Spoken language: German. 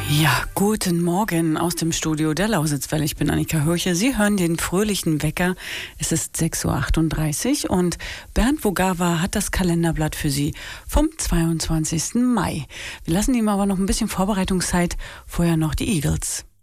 Ja, guten Morgen aus dem Studio der Lausitzwelle. Ich bin Annika Hörche. Sie hören den fröhlichen Wecker. Es ist 6:38 Uhr und Bernd Vogawa hat das Kalenderblatt für Sie vom 22. Mai. Wir lassen ihm aber noch ein bisschen Vorbereitungszeit. Vorher noch die Eagles.